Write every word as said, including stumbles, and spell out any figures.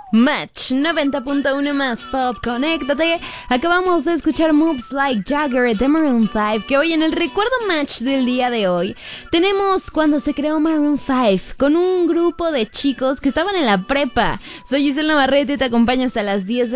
Match noventa punto uno más pop, conéctate. Acabamos de escuchar Moves Like Jagger de Maroon cinco, que hoy en el recuerdo match del día de hoy tenemos cuando se creó Maroon cinco, con un grupo de chicos que estaban en la prepa. Soy Giselle Navarrete y te acompaño hasta las diez